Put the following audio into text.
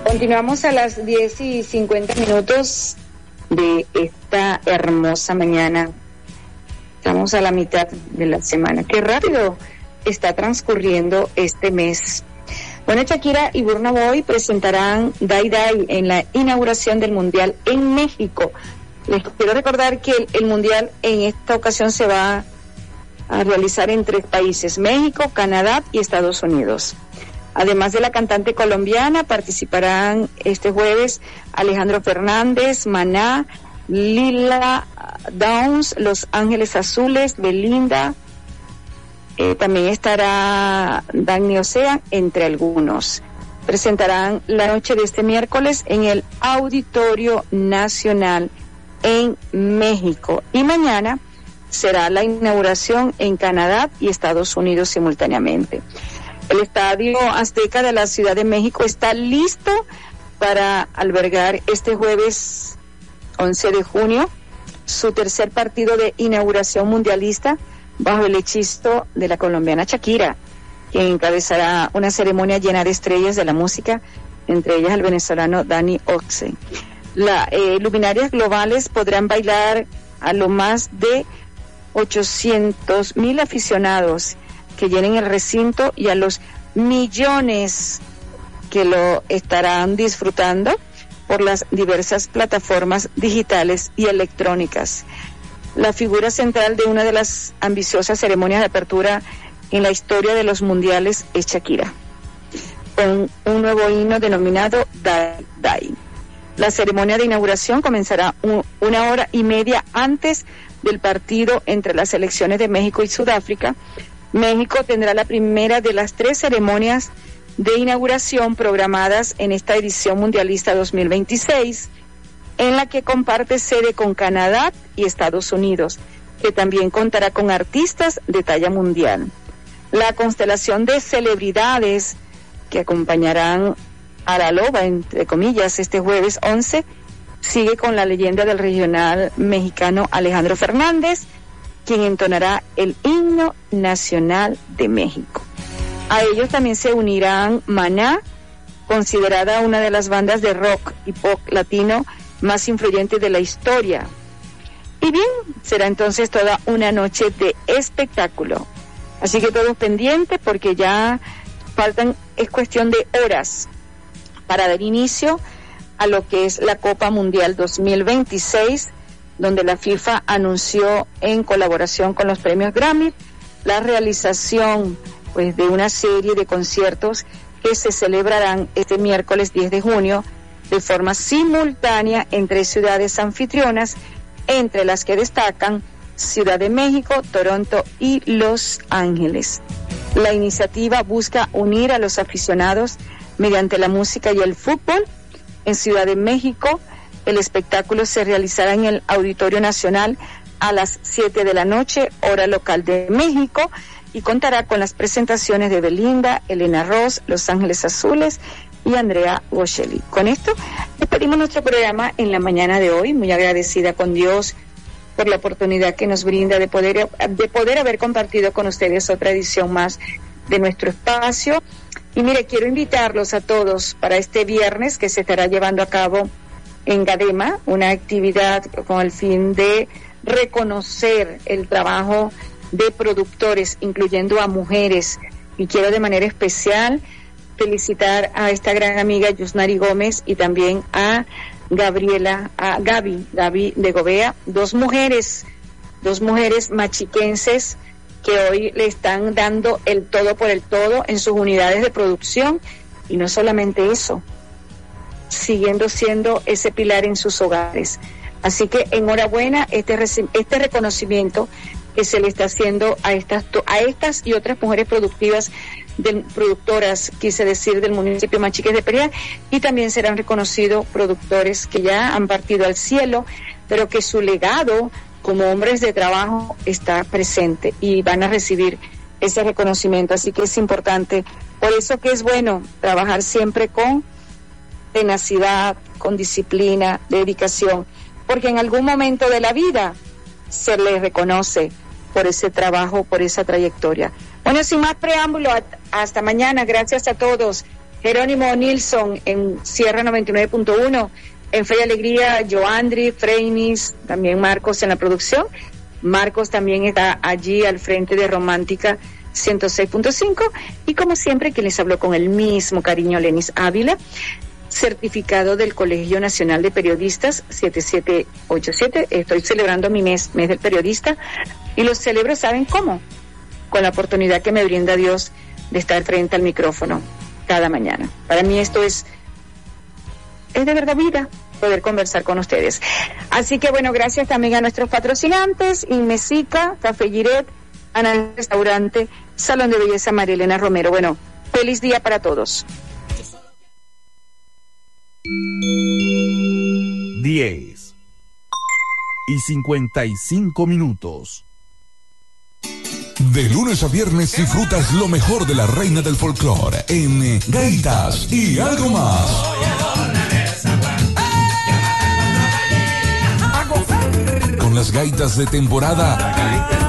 Continuamos a las 10:50 de esta hermosa mañana. Estamos a la mitad de la semana. Qué rápido está transcurriendo este mes. Bueno, Shakira y Burna Boy presentarán Dai Dai en la inauguración del Mundial en México. Les quiero recordar que el Mundial en esta ocasión se va a realizar en 3 países: México, Canadá y Estados Unidos. Además de la cantante colombiana, participarán este jueves Alejandro Fernández, Maná, Lila Downs, Los Ángeles Azules, Belinda, también estará Dagny Ocean, entre algunos. Presentarán la noche de este miércoles en el Auditorio Nacional en México, y mañana será la inauguración en Canadá y Estados Unidos simultáneamente. El Estadio Azteca de la Ciudad de México está listo para albergar este jueves 11 de junio su tercer partido de inauguración mundialista bajo el hechizo de la colombiana Shakira, quien encabezará una ceremonia llena de estrellas de la música, entre ellas el venezolano Dani Oxe. Las luminarias globales podrán bailar a lo más de 800,000 aficionados que llenen el recinto y a los millones que lo estarán disfrutando por las diversas plataformas digitales y electrónicas. La figura central de una de las ambiciosas ceremonias de apertura en la historia de los mundiales es Shakira, con un nuevo himno denominado Dai Dai. La ceremonia de inauguración comenzará 1 hora y media antes del partido entre las selecciones de México y Sudáfrica. México tendrá la primera de las 3 ceremonias de inauguración programadas en esta edición mundialista 2026, en la que comparte sede con Canadá y Estados Unidos, que también contará con artistas de talla mundial. La constelación de celebridades que acompañarán a la loba, entre comillas, este jueves 11, sigue con la leyenda del regional mexicano Alejandro Fernández, quien entonará el himno nacional de México. A ellos también se unirán Maná, considerada una de las bandas de rock y pop latino más influyentes de la historia. Y bien, será entonces toda una noche de espectáculo. Así que todos pendientes, porque ya es cuestión de horas para dar inicio a lo que es la Copa Mundial 2026, donde la FIFA anunció, en colaboración con los premios Grammy, la realización pues de una serie de conciertos que se celebrarán este miércoles 10 de junio de forma simultánea en 3 ciudades anfitrionas, entre las que destacan Ciudad de México, Toronto y Los Ángeles. La iniciativa busca unir a los aficionados mediante la música y el fútbol. En Ciudad de México, el espectáculo se realizará en el Auditorio Nacional a las 7 de la noche, hora local de México, y contará con las presentaciones de Belinda, Elena Ross, Los Ángeles Azules y Andrea Bocelli. Con esto despedimos nuestro programa en la mañana de hoy, muy agradecida con Dios por la oportunidad que nos brinda de poder haber compartido con ustedes otra edición más de nuestro espacio. Y mire, quiero invitarlos a todos para este viernes, que se estará llevando a cabo en Gadema, una actividad con el fin de reconocer el trabajo de productores, incluyendo a mujeres. Y quiero de manera especial felicitar a esta gran amiga Yusnari Gómez y también a Gaby de Gobea, dos mujeres machiquenses que hoy le están dando el todo por el todo en sus unidades de producción, y no solamente eso, siguiendo siendo ese pilar en sus hogares. Así que enhorabuena, este reconocimiento que se le está haciendo a estas y otras mujeres productoras, quise decir, del municipio Machiques de Peria, y también serán reconocidos productores que ya han partido al cielo, pero que su legado como hombres de trabajo está presente y van a recibir ese reconocimiento. Así que es importante, por eso que es bueno trabajar siempre con tenacidad, con disciplina, dedicación, porque en algún momento de la vida se les reconoce por ese trabajo, por esa trayectoria. Bueno, sin más preámbulo, hasta mañana. Gracias a todos. Jerónimo Nilsson en Sierra 99.1, en Fe y Alegría, Joandri, Freinis, también Marcos en la producción. Marcos también está allí al frente de Romántica 106.5, y como siempre quien les habló con el mismo cariño, Lenis Ávila, certificado del Colegio Nacional de Periodistas 7787. Estoy celebrando mi mes del periodista, y lo celebro, ¿saben cómo? Con la oportunidad que me brinda Dios de estar frente al micrófono cada mañana. Para mí esto es de verdad vida, poder conversar con ustedes. Así que bueno, gracias también a nuestros patrocinantes, Inmesica, Café Giret, Anal Restaurante, Salón de Belleza María Elena Romero. Bueno, feliz día para todos. 10:55. De lunes a viernes disfrutas lo mejor de la reina del folclore en Gaitas y algo más. Con las gaitas de temporada